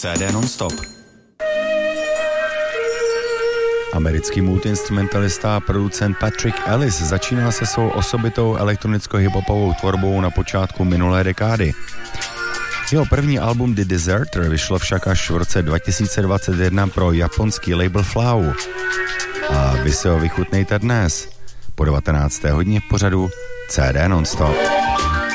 CD non-stop. Americký multiinstrumentalista a producent Patrick Ellis začínal se svou osobitou elektronicko-hiphopovou tvorbou na počátku minulé dekády. Jeho první album The Deserter vyšlo však až v roce 2021 pro japonský label Flow. A vy si ho vychutnejte dnes po 19. hodině v pořadu CD non-stop.